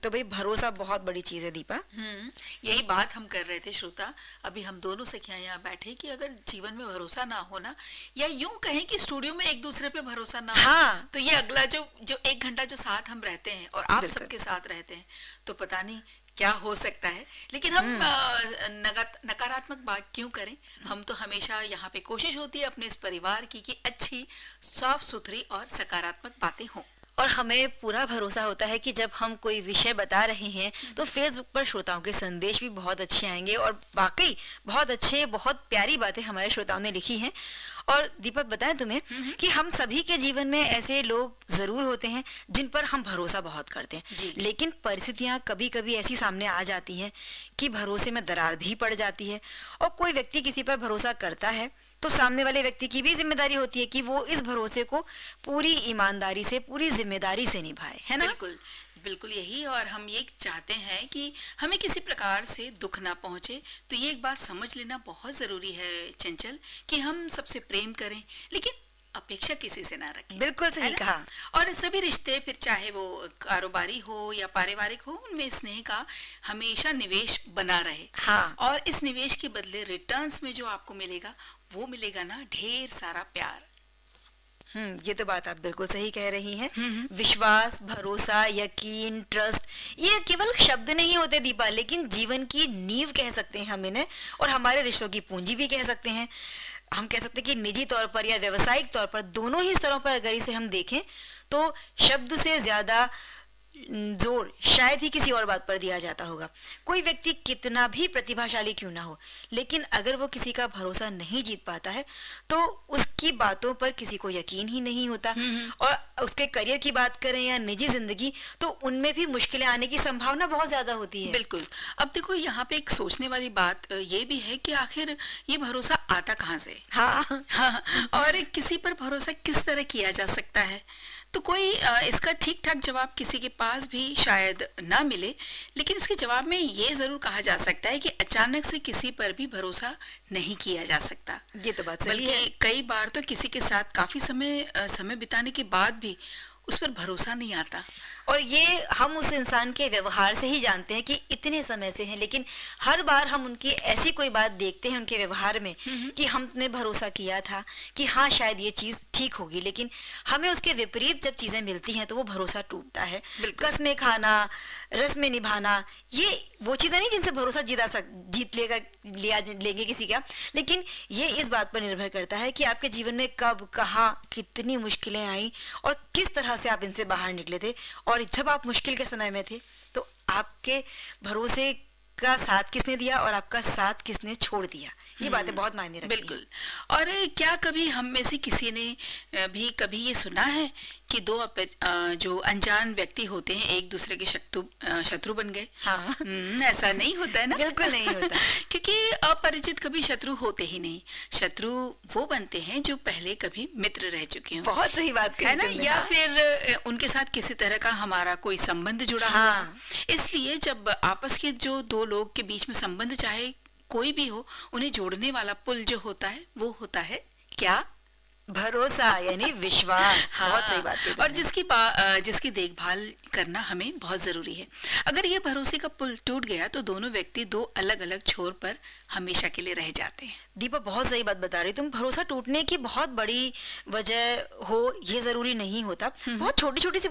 तो भाई भरोसा बहुत बड़ी चीज है दीपा। यही बात हम कर रहे थे श्रोता, अभी हम दोनों सखियां यहाँ बैठे कि अगर जीवन में भरोसा ना होना, या यूं कहें कि स्टूडियो में एक दूसरे पे भरोसा ना हो, हाँ। तो ये अगला जो जो 1 घंटा जो साथ हम रहते हैं और आप बिल्कुल। सबके साथ रहते हैं, तो पता नहीं क्या हो सकता है। लेकिन हम नकारात्मक बात क्यों करें। हम तो हमेशा यहाँ पे कोशिश होती है अपने इस परिवार की कि अच्छी, साफ सुथरी और सकारात्मक बातें हों। और हमें पूरा भरोसा होता है कि जब हम कोई विषय बता रहे हैं तो फेसबुक पर श्रोताओं के संदेश भी बहुत अच्छे आएंगे, और वाकई बहुत अच्छे, बहुत प्यारी बातें हमारे श्रोताओं ने लिखी हैं। और दीपक बताएं तुम्हें कि हम सभी के जीवन में ऐसे लोग जरूर होते हैं जिन पर हम भरोसा बहुत करते हैं, लेकिन परिस्थितियां कभी कभी ऐसी सामने आ जाती हैं कि भरोसे में दरार भी पड़ जाती है। और कोई व्यक्ति किसी पर भरोसा करता है तो सामने वाले व्यक्ति की भी जिम्मेदारी होती है कि वो इस भरोसे को पूरी ईमानदारी से, पूरी जिम्मेदारी से निभाए, है ना? बिल्कुल बिल्कुल यही। और हम ये चाहते हैं कि हमें किसी प्रकार से दुख ना पहुंचे। तो ये एक बात समझ लेना बहुत जरूरी है चंचल, कि हम सबसे प्रेम करें लेकिन अपेक्षा किसी से ना रखें। बिल्कुल सही कहा। और सभी रिश्ते, फिर चाहे वो कारोबारी हो या पारिवारिक हो, उनमें स्नेह का हमेशा निवेश बना रहे। हाँ। और इस निवेश के बदले रिटर्न्स में जो आपको मिलेगा, वो मिलेगा ना ढेर सारा प्यार। ये तो बात आप बिल्कुल सही कह रही हैं। विश्वास, भरोसा, यकीन, ट्रस्ट, ये केवल शब्द नहीं होते दीपा, लेकिन जीवन की नींव कह सकते हैं हम इन्हें, और हमारे रिश्तों की पूंजी भी कह सकते हैं। हम कह सकते हैं कि निजी तौर पर या व्यवसायिक तौर पर, दोनों ही स्तरों पर अगर इसे हम देखें तो शब्द से ज्यादा जोर शायद ही किसी और बात पर दिया जाता होगा। कोई व्यक्ति कितना भी प्रतिभाशाली क्यों ना हो, लेकिन अगर वो किसी का भरोसा नहीं जीत पाता है तो उसकी बातों पर किसी को यकीन ही नहीं होता। और उसके करियर की बात करें या निजी जिंदगी, तो उनमें भी मुश्किलें आने की संभावना बहुत ज्यादा होती है। बिल्कुल। अब देखो, यहाँ पे एक सोचने वाली बात ये भी है कि आखिर ये भरोसा आता कहाँ से। हाँ। और किसी पर भरोसा किस तरह किया जा सकता है, तो कोई इसका ठीक ठाक जवाब किसी के पास भी शायद ना मिले, लेकिन इसके जवाब में ये जरूर कहा जा सकता है कि अचानक से किसी पर भी भरोसा नहीं किया जा सकता। ये तो बात सही है। बल्कि कई बार तो किसी के साथ काफी समय बिताने के बाद भी उस पर भरोसा नहीं आता। और ये हम उस इंसान के व्यवहार से ही जानते हैं कि इतने समय से हैं, लेकिन हर बार हम उनकी ऐसी कोई बात देखते हैं उनके व्यवहार में कि हमने भरोसा किया था कि हाँ शायद ये चीज ठीक होगी, लेकिन हमें उसके विपरीत जब चीजें मिलती हैं तो वो भरोसा टूटता है। कसमें खाना, रस्में निभाना, ये वो चीजें नहीं जिनसे भरोसा जीत लेंगे किसी का, लेकिन ये इस बात पर निर्भर करता है कि आपके जीवन में कब, कहाँ, कितनी मुश्किलें आई और किस तरह से आप इनसे बाहर निकले थे। और जब आप मुश्किल के समय में थे तो आपके भरोसे का साथ किसने दिया और आपका साथ किसने छोड़ दिया, ये बातें बहुत मायने रखती हैं। बिल्कुल। और क्या कभी हम में से किसी ने भी कभी ये सुना है कि दो जो अनजान व्यक्ति होते हैं एक दूसरे के शत्रु बन गए? हाँ। ऐसा नहीं होता है ना। बिल्कुल नहीं होता। क्योंकि अपरिचित कभी शत्रु होते ही नहीं। शत्रु वो बनते हैं जो पहले कभी मित्र रह चुके हों। बहुत सही बात है ना, या फिर उनके साथ किसी तरह का हमारा कोई संबंध जुड़ा हुआ। इसलिए जब आपस के जो दो लोग के बीच में संबंध, चाहे कोई भी हो, उन्हें जोड़ने वाला पुल जो होता है वो होता है क्या? भरोसा, यानी विश्वास। हाँ। बहुत सही बात है। और जिसकी देखभाल करना हमें बहुत जरूरी है। अगर ये भरोसे का पुल टूट गया तो दोनों व्यक्ति दो अलग अलग छोर पर हमेशा के लिए रह जाते हैं। दीपा बहुत सही बात बता रही तुम। भरोसा टूटने की बहुत बड़ी वजह हो ये जरूरी नहीं होता, बहुत छोटी छोटी सी